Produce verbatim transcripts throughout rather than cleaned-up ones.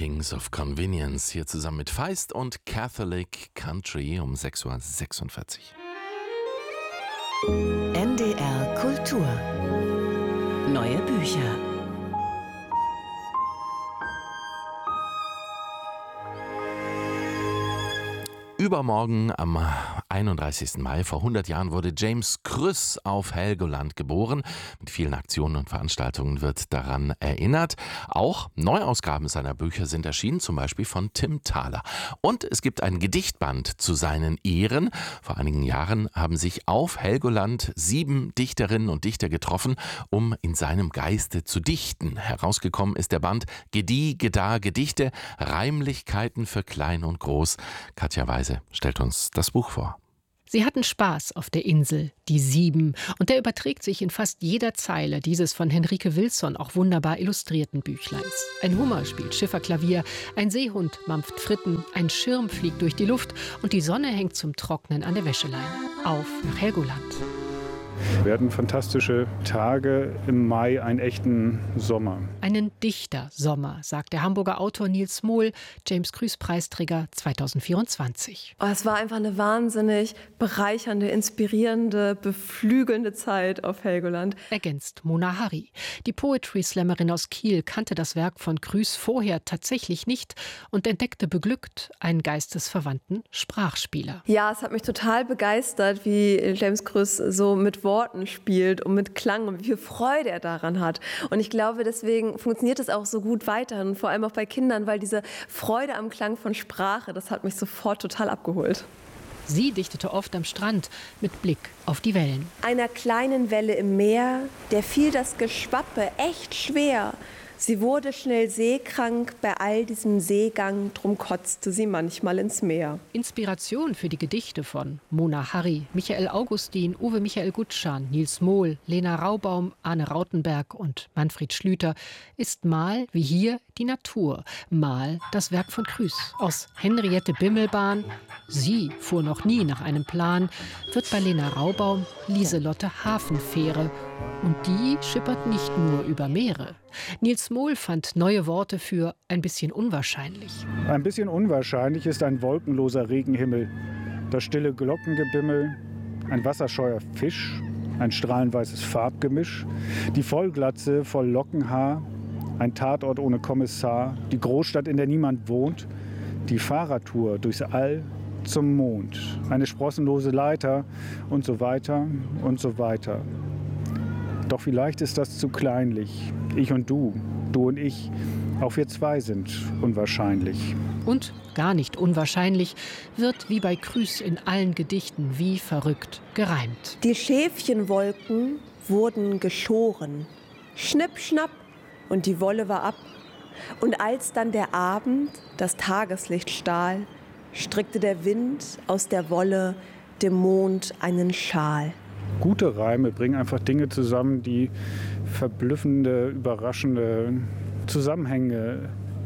Kings of Convenience hier zusammen mit Feist und Catholic Country um sechs Uhr sechsundvierzig. N D R Kultur. Neue Bücher. Übermorgen am einunddreißigsten Mai vor hundert Jahren wurde James Krüss auf Helgoland geboren. Mit vielen Aktionen und Veranstaltungen wird daran erinnert. Auch Neuausgaben seiner Bücher sind erschienen, zum Beispiel von Tim Thaler. Und es gibt ein Gedichtband zu seinen Ehren. Vor einigen Jahren haben sich auf Helgoland sieben Dichterinnen und Dichter getroffen, um in seinem Geiste zu dichten. Herausgekommen ist der Band Gedieh, Gedah, Gedichte, Reimlichkeiten für Klein und Groß. Katja Weise stellt uns das Buch vor. Sie hatten Spaß auf der Insel, die Sieben, und der überträgt sich in fast jeder Zeile dieses von Henrike Wilson auch wunderbar illustrierten Büchleins. Ein Hummer spielt Schifferklavier, ein Seehund mampft Fritten, ein Schirm fliegt durch die Luft und die Sonne hängt zum Trocknen an der Wäscheleine. Auf nach Helgoland. Wir hatten fantastische Tage im Mai, einen echten Sommer. Einen Dichter-Sommer, sagt der Hamburger Autor Nils Mohl, James-Krüss-Preisträger zweitausendvierundzwanzig. Oh, es war einfach eine wahnsinnig bereichernde, inspirierende, beflügelnde Zeit auf Helgoland. Ergänzt Mona Harry. Die Poetry-Slammerin aus Kiel kannte das Werk von Krüss vorher tatsächlich nicht und entdeckte beglückt einen geistesverwandten Sprachspieler. Ja, es hat mich total begeistert, wie James Krüss so mit Worten spielt und mit Klang und wie viel Freude er daran hat. Und ich glaube, deswegen funktioniert es auch so gut weiterhin, vor allem auch bei Kindern, weil diese Freude am Klang von Sprache, das hat mich sofort total abgeholt. Sie dichtete oft am Strand mit Blick auf die Wellen. Einer kleinen Welle im Meer, der fiel das Geschwappe echt schwer. Sie wurde schnell seekrank bei all diesem Seegang, drum kotzte sie manchmal ins Meer. Inspiration für die Gedichte von Mona Harry, Michael Augustin, Uwe Michael Gutschan, Nils Mohl, Lena Raubaum, Arne Rautenberg und Manfred Schlüter ist mal, wie hier, die Natur, mal das Werk von Krüss. Aus Henriette Bimmelbahn, sie fuhr noch nie nach einem Plan, wird bei Lena Raubaum Lieselotte Hafenfähre. Und die schippert nicht nur über Meere. Nils Mohl fand neue Worte für ein bisschen unwahrscheinlich. Ein bisschen unwahrscheinlich ist ein wolkenloser Regenhimmel, das stille Glockengebimmel, ein wasserscheuer Fisch, ein strahlenweißes Farbgemisch, die Vollglatze voll Lockenhaar, ein Tatort ohne Kommissar, die Großstadt, in der niemand wohnt, die Fahrradtour durchs All zum Mond, eine sprossenlose Leiter und so weiter und so weiter. Doch vielleicht ist das zu kleinlich. Ich und du, du und ich, auch wir zwei sind unwahrscheinlich. Und gar nicht unwahrscheinlich wird wie bei Krüss in allen Gedichten wie verrückt gereimt. Die Schäfchenwolken wurden geschoren. Schnipp, schnapp, und die Wolle war ab. Und als dann der Abend das Tageslicht stahl, strickte der Wind aus der Wolle dem Mond einen Schal. Gute Reime bringen einfach Dinge zusammen, die verblüffende, überraschende Zusammenhänge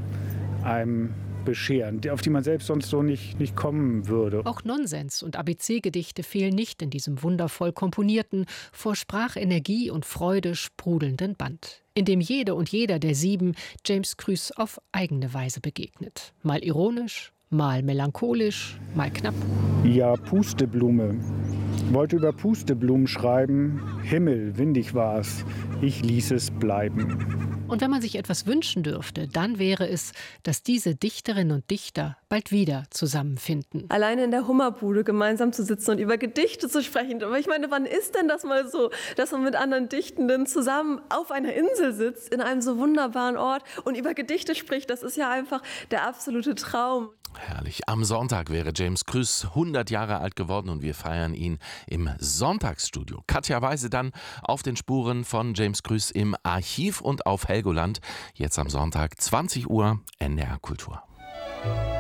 einem bescheren, auf die man selbst sonst so nicht, nicht kommen würde. Auch Nonsens- und A B C-Gedichte fehlen nicht in diesem wundervoll komponierten, vor Sprachenergie und Freude sprudelnden Band, in dem jede und jeder der sieben James Krüss auf eigene Weise begegnet. Mal ironisch, mal melancholisch, mal knapp. Ja, Pusteblume. Wollte über Pusteblumen schreiben. Himmel, windig war's. Ich ließ es bleiben. Und wenn man sich etwas wünschen dürfte, dann wäre es, dass diese Dichterinnen und Dichter bald wieder zusammenfinden. Alleine in der Hummerbude gemeinsam zu sitzen und über Gedichte zu sprechen. Aber ich meine, wann ist denn das mal so, dass man mit anderen Dichtenden zusammen auf einer Insel sitzt, in einem so wunderbaren Ort und über Gedichte spricht? Das ist ja einfach der absolute Traum. Herrlich. Am Sonntag wäre James Krüss hundert Jahre alt geworden und wir feiern ihn im Sonntagsstudio. Katja Weise dann auf den Spuren von James Krüss im Archiv und auf Helgoland. Jetzt am Sonntag zwanzig Uhr N D R Kultur.